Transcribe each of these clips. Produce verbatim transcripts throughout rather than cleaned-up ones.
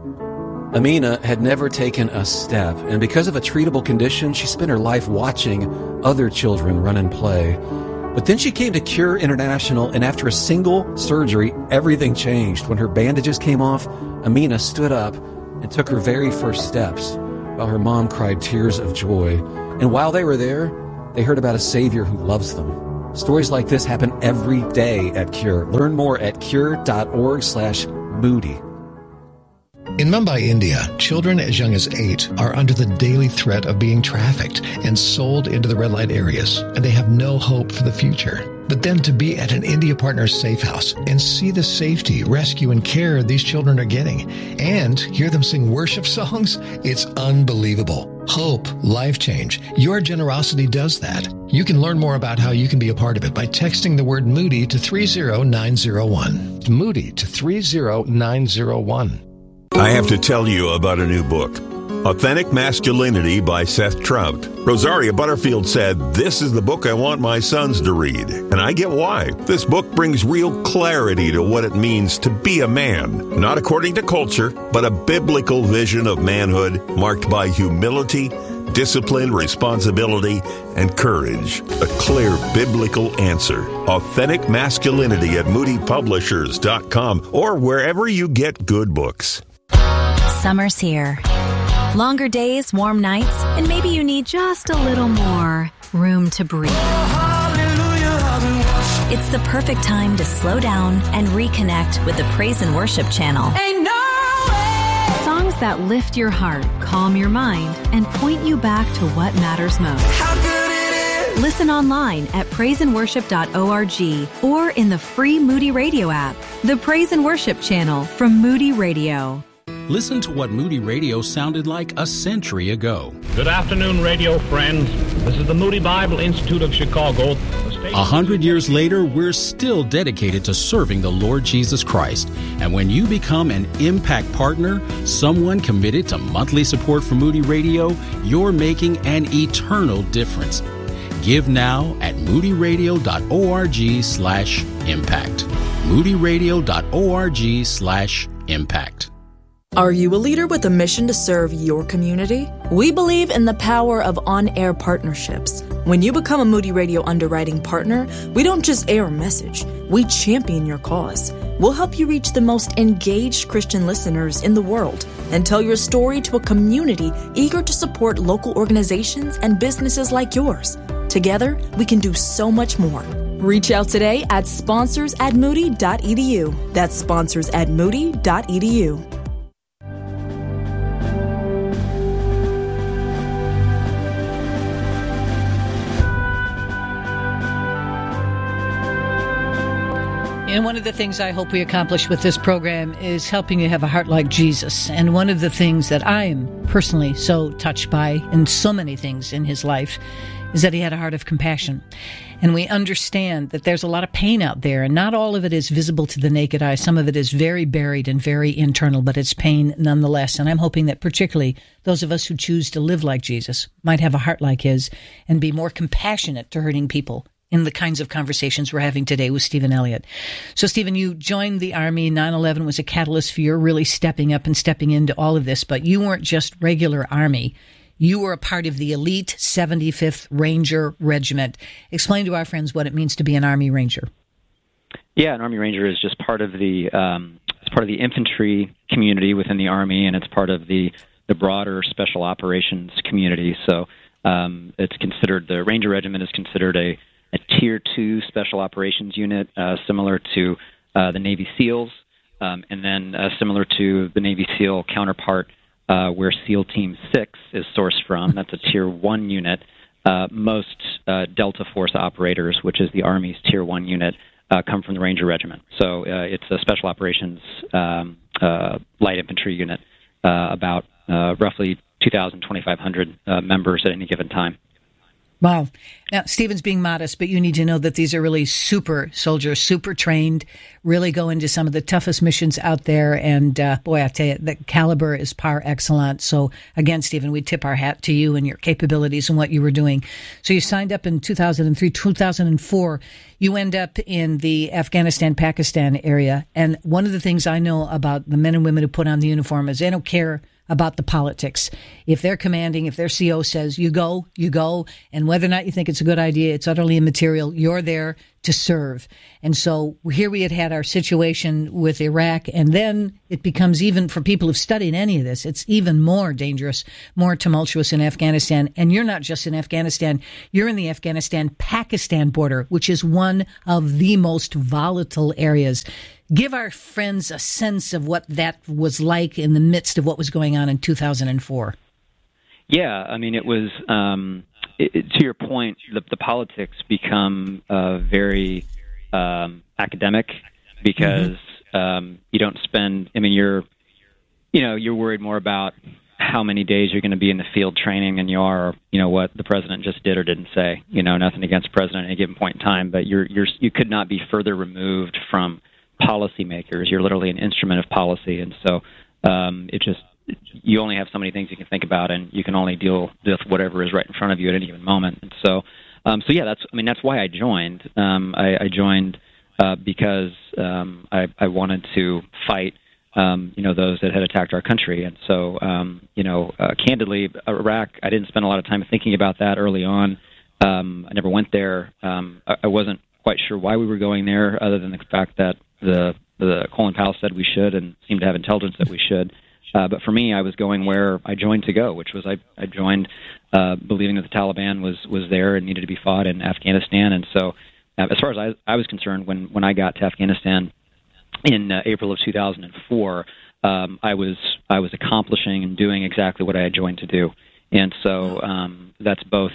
Amina had never taken a step, and because of a treatable condition, she spent her life watching other children run and play. But then she came to Cure International, and after a single surgery, everything changed. When her bandages came off, Amina stood up and took her very first steps, while her mom cried tears of joy. And while they were there, they heard about a Savior who loves them. Stories like this happen every day at Cure. Learn more at cure.org slash Moody. In Mumbai, India, children as young as eight are under the daily threat of being trafficked and sold into the red light areas, and they have no hope for the future. But then to be at an India Partners safe house and see the safety, rescue, and care these children are getting, and hear them sing worship songs, it's unbelievable. Hope, life change. Your generosity does that. You can learn more about how you can be a part of it by texting the word Moody to three zero nine zero one. Moody to three zero nine zero one. I have to tell you about a new book, Authentic Masculinity by Seth Trout. Rosaria Butterfield said, "This is the book I want my sons to read." And I get why. This book brings real clarity to what it means to be a man, not according to culture, but a biblical vision of manhood marked by humility, discipline, responsibility, and courage. A clear biblical answer. Authentic Masculinity at moody publishers dot com or wherever you get good books. Summer's here. Longer days, warm nights, and maybe you need just a little more room to breathe. It's the perfect time to slow down and reconnect with the Praise and Worship channel. Ain't no way. Songs that lift your heart, calm your mind, and point you back to what matters most. How good it is. Listen online at praise and worship dot org or in the free Moody Radio app. The Praise and Worship channel from Moody Radio. Listen to what Moody Radio sounded like a century ago. Good afternoon, radio friends. This is the Moody Bible Institute of Chicago. A hundred years later, we're still dedicated to serving the Lord Jesus Christ. And when you become an Impact Partner, someone committed to monthly support for Moody Radio, you're making an eternal difference. Give now at moody radio dot org slash impact. moody radio dot org slash impact. Are you a leader with a mission to serve your community? We believe in the power of on-air partnerships. When you become a Moody Radio underwriting partner, we don't just air a message, we champion your cause. We'll help you reach the most engaged Christian listeners in the world and tell your story to a community eager to support local organizations and businesses like yours. Together, we can do so much more. Reach out today at sponsors at moody dot e d u. That's sponsors at moody dot e d u. And one of the things I hope we accomplish with this program is helping you have a heart like Jesus. And one of the things that I am personally so touched by in so many things in his life is that he had a heart of compassion. And we understand that there's a lot of pain out there, and not all of it is visible to the naked eye. Some of it is very buried and very internal, but it's pain nonetheless. And I'm hoping that particularly those of us who choose to live like Jesus might have a heart like his and be more compassionate to hurting people in the kinds of conversations we're having today with Stephen Elliott. So, Stephen, you joined the Army. nine eleven was a catalyst for your really stepping up and stepping into all of this, but you weren't just regular Army. You were a part of the elite seventy-fifth Ranger Regiment. Explain to our friends what it means to be an Army Ranger. Yeah, an Army Ranger is just part of the um, it's part of the infantry community within the Army, and it's part of the, the broader special operations community. So um, it's considered, the Ranger Regiment is considered a a Tier two Special Operations Unit, uh, similar to uh, the Navy SEALs, um, and then uh, similar to the Navy SEAL counterpart, uh, where SEAL Team six is sourced from. That's a Tier one unit. Uh, most uh, Delta Force operators, which is the Army's Tier one unit, uh, come from the Ranger Regiment. So uh, it's a Special Operations um, uh, light infantry unit, uh, about uh, roughly two thousand, twenty-five hundred uh, members at any given time. Wow. Now, Stephen's being modest, but you need to know that these are really super soldiers, super trained, really go into some of the toughest missions out there. And uh, boy, I tell you, the caliber is par excellence. So again, Stephen, we tip our hat to you and your capabilities and what you were doing. So you signed up in two thousand three, two thousand four. You end up in the Afghanistan, Pakistan area. And one of the things I know about the men and women who put on the uniform is they don't care about the politics. If they're commanding, if their C O says, you go, you go, and whether or not you think it's a good idea, it's utterly immaterial. You're there to serve. And so here we had had our situation with Iraq, and then it becomes, even for people who've studied any of this, it's even more dangerous, more tumultuous in Afghanistan. And you're not just in Afghanistan, you're in the Afghanistan-Pakistan border, which is one of the most volatile areas. Give our friends a sense of what that was like in the midst of what was going on in two thousand four. Yeah, I mean, it was, um, it, it, to your point, the, the politics become uh, very um, academic because mm-hmm. um, you don't spend, I mean, you're, you know, you're worried more about how many days you're going to be in the field training than you are, you know, what the president just did or didn't say. You know, nothing against the president at a given point in time, but you're, you're, you could not be further removed from policymakers. You're literally an instrument of policy, and so um, it just you only have so many things you can think about, and you can only deal with whatever is right in front of you at any given moment. And so, um, so yeah, that's I mean that's why I joined. Um, I, I joined uh, because um, I, I wanted to fight, um, you know, those that had attacked our country, and so um, you know, uh, candidly, Iraq. I didn't spend a lot of time thinking about that early on. Um, I never went there. Um, I, I wasn't quite sure why we were going there, other than the fact that the the Colin Powell said we should and seemed to have intelligence that we should. Uh, but for me, I was going where I joined to go, which was I, I joined uh, believing that the Taliban was, was there and needed to be fought in Afghanistan. And so uh, as far as I, I was concerned, when, when I got to Afghanistan in uh, April of two thousand four, um, I was I was accomplishing and doing exactly what I had joined to do. And so um, that's both...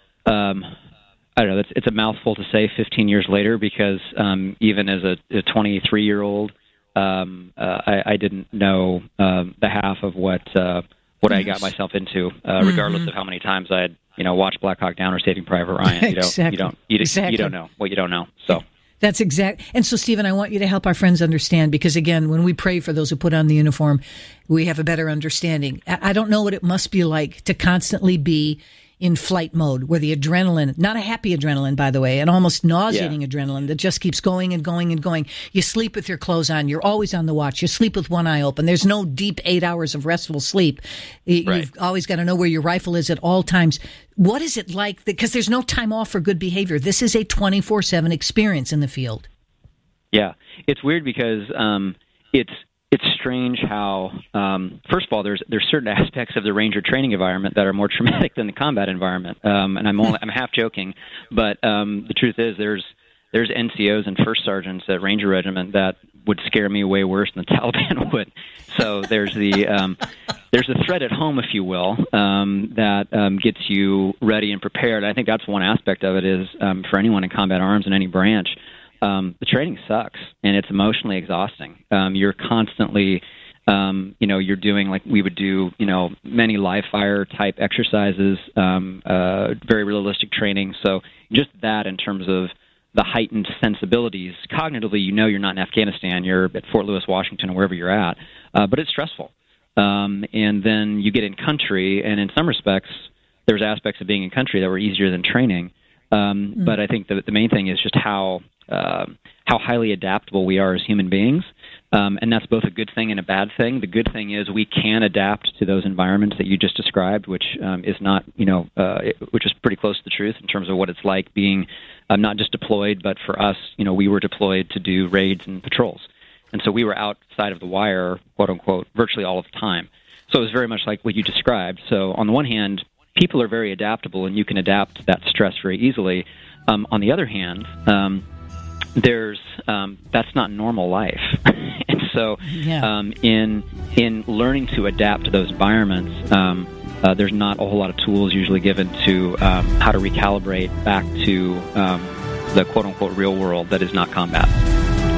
Um, I don't know. It's, it's a mouthful to say fifteen years later, because um, even as a, a twenty-three-year-old, um, uh, I, I didn't know um, the half of what uh, what I got myself into, uh, regardless mm-hmm. of how many times I had, you know, watched Black Hawk Down or Saving Private Ryan. You don't, exactly. you don't, you, exactly. you don't know what you don't know. So. That's exact. And so, Stephen, I want you to help our friends understand, because, again, when we pray for those who put on the uniform, we have a better understanding. I, I don't know what it must be like to constantly be in flight mode, where the adrenaline, not a happy adrenaline, by the way, an almost nauseating yeah. adrenaline that just keeps going and going and going. You sleep with your clothes on. You're always on the watch. You sleep with one eye open. There's no deep eight hours of restful sleep. You've right. always got to know where your rifle is at all times. What is it like? Because there's no time off for good behavior. This is a twenty-four seven experience in the field. Yeah. It's weird because um, it's It's strange how, um, first of all, there's there's certain aspects of the Ranger training environment that are more traumatic than the combat environment, um, and I'm only, I'm half joking, but um, the truth is there's there's N C Os and first sergeants at Ranger Regiment that would scare me way worse than the Taliban would. So there's the um, there's a threat at home, if you will, um, that um, gets you ready and prepared. I think that's one aspect of it is um, for anyone in combat arms in any branch. Um, the training sucks, and it's emotionally exhausting. Um, you're constantly, um, you know, you're doing like we would do, you know, many live fire type exercises, um, uh, very realistic training. So just that in terms of the heightened sensibilities, cognitively, you know, you're not in Afghanistan, you're at Fort Lewis, Washington, or wherever you're at, uh, but it's stressful. Um, and then you get in country, and in some respects, there's aspects of being in country that were easier than training. Um, mm. But I think the, the main thing is just how uh, how highly adaptable we are as human beings, um, and that's both a good thing and a bad thing. The good thing is we can adapt to those environments that you just described, which um, is not, you know, uh, it, which is pretty close to the truth in terms of what it's like being uh, not just deployed, but for us, you know, we were deployed to do raids and patrols, and so we were outside of the wire, quote unquote, virtually all of the time. So it was very much like what you described. So on the one hand, people are very adaptable, and you can adapt to that stress very easily. Um, on the other hand, um, there's um, that's not normal life, and so yeah. um, in in learning to adapt to those environments, um, uh, there's not a whole lot of tools usually given to um, how to recalibrate back to um, the quote unquote real world that is not combat.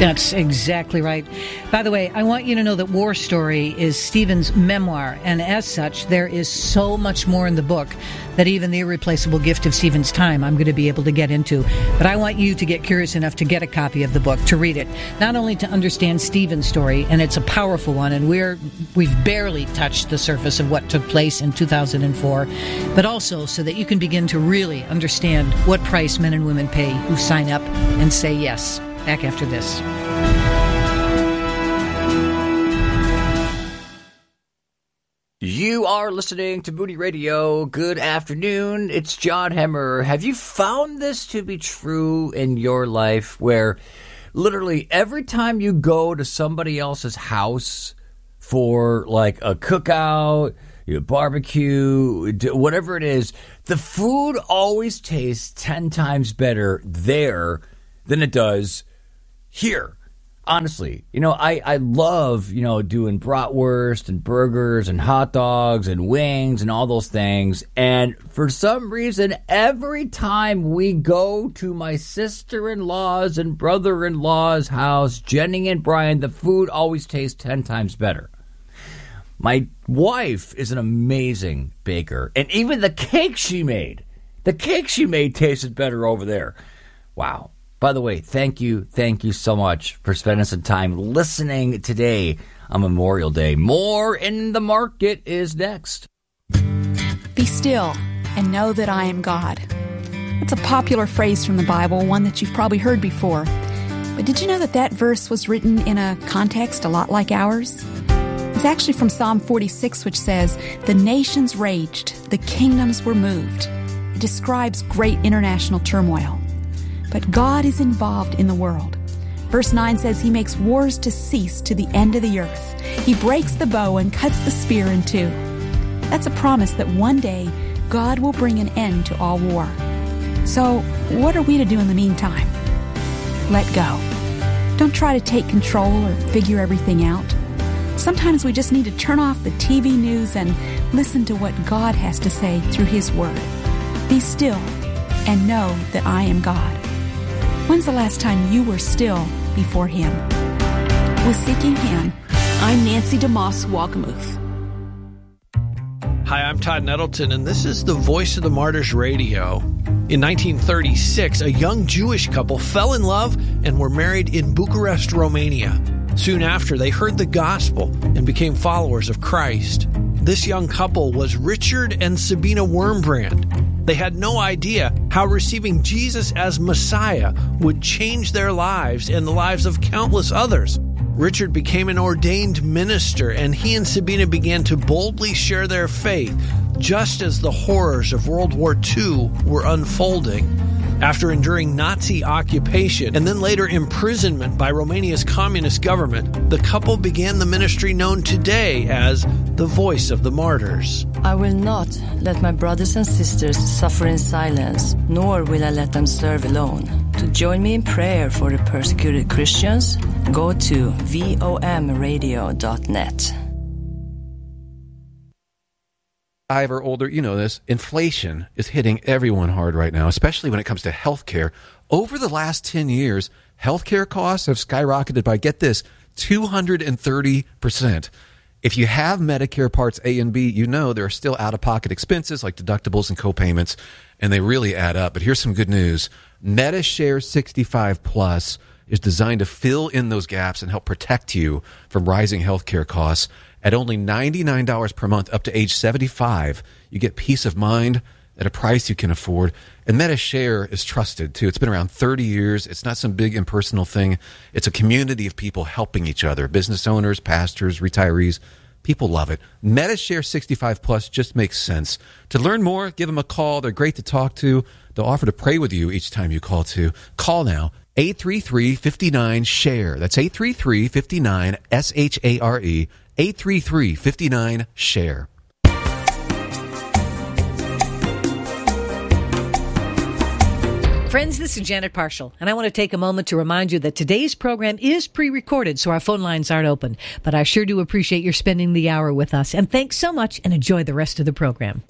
That's exactly right. By the way, I want you to know that War Story is Stephen's memoir, and as such, there is so much more in the book that even the irreplaceable gift of Stephen's time I'm going to be able to get into. But I want you to get curious enough to get a copy of the book, to read it, not only to understand Stephen's story, and it's a powerful one, and we're we've barely touched the surface of what took place in two thousand four, but also so that you can begin to really understand what price men and women pay who sign up and say yes. Back after this. You are listening to Moody Radio. Good afternoon. It's John Hemmer. Have you found this to be true in your life, where literally every time you go to somebody else's house for like a cookout, you barbecue, whatever it is, the food always tastes ten times better there than it does here? Honestly, you know, I, I love, you know, doing bratwurst and burgers and hot dogs and wings and all those things. And for some reason, every time we go to my sister-in-law's and brother-in-law's house, Jenny and Brian, the food always tastes ten times better. My wife is an amazing baker, and even the cake she made, the cake she made tasted better over there. Wow. By the way, thank you, thank you so much for spending some time listening today on Memorial Day. More in the Market is next. Be still and know that I am God. It's a popular phrase from the Bible, one that you've probably heard before. But did you know that that verse was written in a context a lot like ours? It's actually from Psalm forty-six, which says, "The nations raged, the kingdoms were moved." It describes great international turmoil. But God is involved in the world. Verse nine says he makes wars to cease to the end of the earth. He breaks the bow and cuts the spear in two. That's a promise that one day God will bring an end to all war. So what are we to do in the meantime? Let go. Don't try to take control or figure everything out. Sometimes we just need to turn off the T V news and listen to what God has to say through His Word. Be still and know that I am God. When's the last time you were still before Him? With Seeking Him, I'm Nancy DeMoss Walkamuth. Hi, I'm Todd Nettleton, and this is the Voice of the Martyrs Radio. In nineteen thirty-six, a young Jewish couple fell in love and were married in Bucharest, Romania. Soon after, they heard the gospel and became followers of Christ. This young couple was Richard and Sabina Wurmbrand. They had no idea how receiving Jesus as Messiah would change their lives and the lives of countless others. Richard became an ordained minister, and he and Sabina began to boldly share their faith, just as the horrors of World War Two were unfolding. After enduring Nazi occupation and then later imprisonment by Romania's communist government, the couple began the ministry known today as the Voice of the Martyrs. I will not let my brothers and sisters suffer in silence, nor will I let them serve alone. To join me in prayer for the persecuted Christians, go to V O M radio dot net. Five or older, you know this, inflation is hitting everyone hard right now, especially when it comes to healthcare. Over the last ten years, healthcare costs have skyrocketed by, get this, two hundred thirty percent. If you have Medicare Parts A and B, you know there are still out-of-pocket expenses like deductibles and co-payments, and they really add up. But here's some good news. MediShare sixty-five Plus is designed to fill in those gaps and help protect you from rising healthcare costs. At only ninety-nine dollars per month up to age seventy-five, you get peace of mind at a price you can afford. And MediShare is trusted, too. It's been around thirty years. It's not some big impersonal thing. It's a community of people helping each other, business owners, pastors, retirees. People love it. MediShare sixty-five Plus just makes sense. To learn more, give them a call. They're great to talk to. They'll offer to pray with you each time you call, too. Call now. eight three three, five nine, S H A R E. That's eight three three, five nine, S H A R E. eight three three, five nine, S H A R E. Friends, this is Janet Parshall, and I want to take a moment to remind you that today's program is pre-recorded, so our phone lines aren't open. But I sure do appreciate your spending the hour with us. And thanks so much, and enjoy the rest of the program.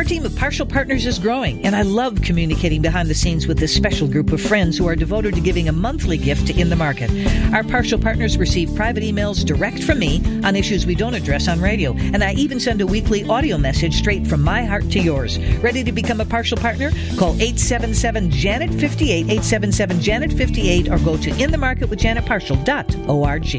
Our team of Partial Partners is growing, and I love communicating behind the scenes with this special group of friends who are devoted to giving a monthly gift to In the Market. Our Partial Partners receive private emails direct from me on issues we don't address on radio, and I even send a weekly audio message straight from my heart to yours. Ready to become a Partial Partner? Call eight seven seven Janet fifty-eight, eight seven seven Janet fifty-eight, or go to in the market with janet partial dot org.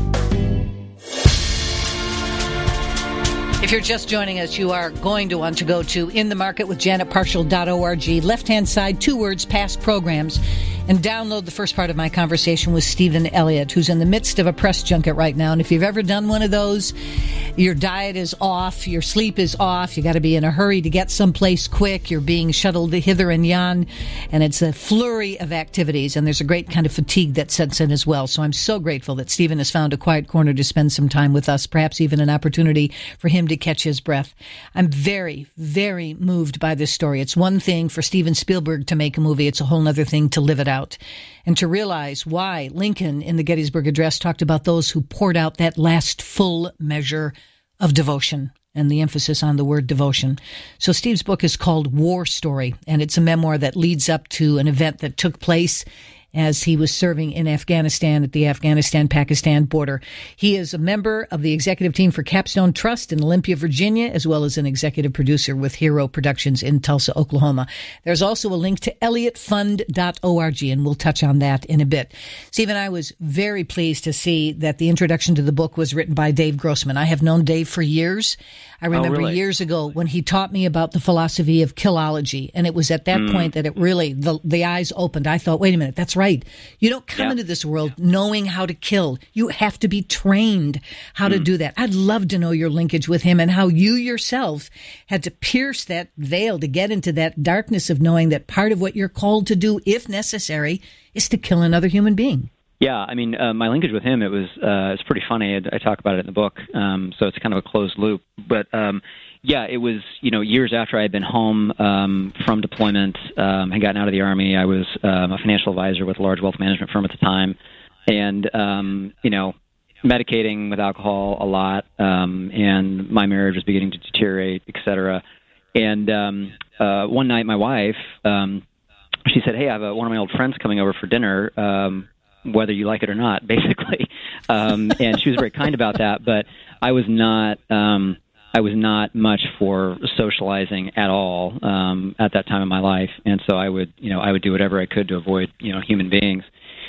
If you're just joining us, you are going to want to go to in the market with janet partial dot org, left-hand side, two words, past programs, and download the first part of my conversation with Stephen Elliott, who's in the midst of a press junket right now. And if you've ever done one of those, your diet is off, your sleep is off, you got to be in a hurry to get someplace quick, you're being shuttled hither and yon, and it's a flurry of activities, and there's a great kind of fatigue that sets in as well. So I'm so grateful that Stephen has found a quiet corner to spend some time with us, perhaps even an opportunity for him to catch his breath. I'm very, very moved by this story. It's one thing for Steven Spielberg to make a movie. It's a whole other thing to live it out and to realize why Lincoln in the Gettysburg Address talked about those who poured out that last full measure of devotion, and the emphasis on the word devotion. So Steve's book is called War Story, and it's a memoir that leads up to an event that took place as he was serving in Afghanistan at the Afghanistan-Pakistan border. He is a member of the executive team for Capstone Trust in Olympia, Virginia, as well as an executive producer with Hero Productions in Tulsa, Oklahoma. There's also a link to elliott fund dot org, and we'll touch on that in a bit. Stephen, I was very pleased to see that the introduction to the book was written by Dave Grossman. I have known Dave for years. I remember oh, really? years ago when he taught me about the philosophy of killology, and it was at that mm. point that it really, the, the eyes opened. I thought, wait a minute, that's right. You don't come yeah. into this world knowing how to kill. You have to be trained how mm. to do that. I'd love to know your linkage with him and how you yourself had to pierce that veil to get into that darkness of knowing that part of what you're called to do, if necessary, is to kill another human being. Yeah, I mean, uh, my linkage with him, it was uh, it's pretty funny. I, I talk about it in the book, um, so it's kind of a closed loop. But, um, yeah, it was, you know, years after I had been home um, from deployment, um, had gotten out of the Army. I was um, a financial advisor with a large wealth management firm at the time, and, um, you know, medicating with alcohol a lot, um, and my marriage was beginning to deteriorate, et cetera. And um, uh, one night my wife, um, she said, hey, I have a, one of my old friends coming over for dinner, um whether you like it or not, basically. Um, and she was very kind about that, but I was not, um, I was not much for socializing at all, um, at that time in my life. And so I would, you know, I would do whatever I could to avoid, you know, human beings.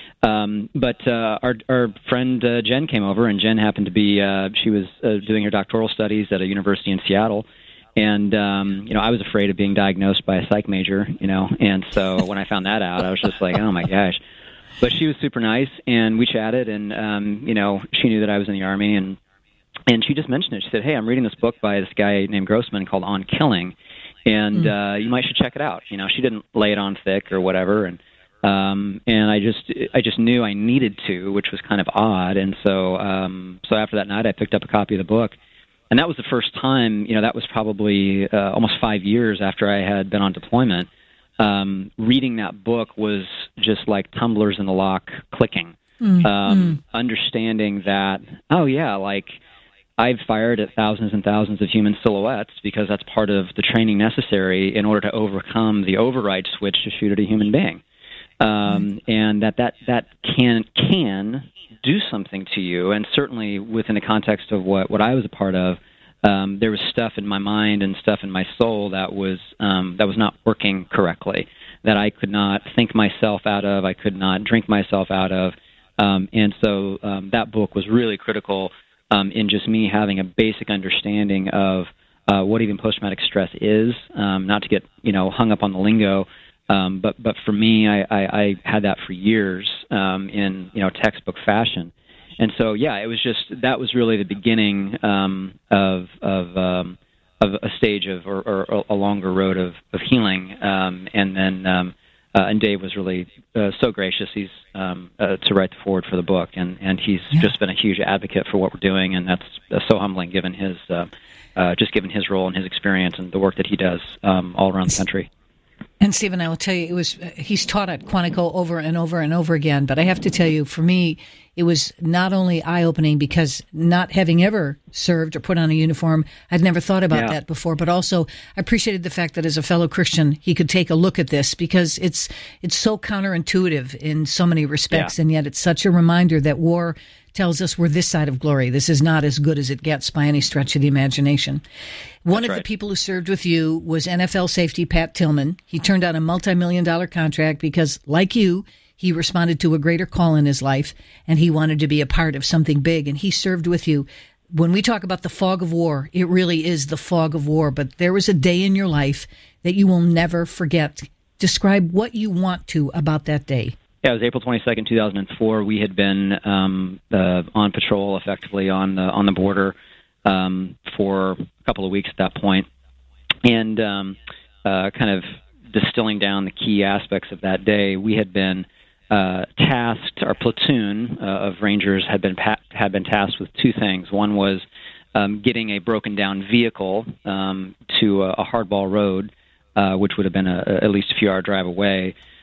Um, but, uh, our, our friend, uh, Jen came over, and Jen happened to be, uh, she was uh, doing her doctoral studies at a university in Seattle. And, um, you know, I was afraid of being diagnosed by a psych major, you know, and so when I found that out, I was just like, oh my gosh. But she was super nice, and we chatted, and, um, you know, she knew that I was in the Army, and and she just mentioned it. She said, hey, I'm reading this book by this guy named Grossman called On Killing, and mm. uh, you might should check it out. You know, she didn't lay it on thick or whatever, and um, and I just I just knew I needed to, which was kind of odd, and so um, so after that night, I picked up a copy of the book, and that was the first time, you know, that was probably uh, almost five years after I had been on deployment. Um, reading that book was just like tumblers in the lock clicking, mm, um, mm. understanding that, oh yeah, like I've fired at thousands and thousands of human silhouettes because that's part of the training necessary in order to overcome the override switch to shoot at a human being. Um, mm. And that, that, that can, can do something to you. And certainly within the context of what, what I was a part of, Um, there was stuff in my mind and stuff in my soul that was um, that was not working correctly, that I could not think myself out of, I could not drink myself out of, um, and so um, that book was really critical um, in just me having a basic understanding of uh, what even post-traumatic stress is, um, not to get you know hung up on the lingo, um, but but for me, I, I, I had that for years um, in you know textbook fashion. And so, yeah, it was just that was really the beginning um, of of, um, of a stage of or, or a longer road of, of healing. Um, and then um, uh, and Dave was really uh, so gracious. He's um, uh, to write the foreword for the book, and, and he's yeah. just been a huge advocate for what we're doing, and that's uh, so humbling given his uh, uh, just given his role and his experience and the work that he does um, all around the country. And Stephen, I will tell you, it was he's taught at Quantico over and over and over again. But I have to tell you, for me, it was not only eye-opening because not having ever served or put on a uniform, I'd never thought about Yeah. that before. But also, I appreciated the fact that as a fellow Christian, he could take a look at this because it's it's so counterintuitive in so many respects, Yeah. and yet it's such a reminder that war tells us we're this side of glory. This is not as good as it gets by any stretch of the imagination. One That's of right. the people who served with you was N F L safety Pat Tillman. He turned out a multi-million dollar contract because, like you, he responded to a greater call in his life, and he wanted to be a part of something big, and he served with you. When we talk about the fog of war, it really is the fog of war, but there was a day in your life that you will never forget. Describe what you want to about that day. Yeah, it was April twenty-second, two thousand four. We had been um, uh, on patrol effectively on the, on the border um, for a couple of weeks at that point. And um, uh, kind of distilling down the key aspects of that day, we had been uh, tasked, our platoon uh, of Rangers had been pa- had been tasked with two things. One was um, getting a broken down vehicle um, to a, a hardball road, uh, which would have been a, a, at least a few hour drive away.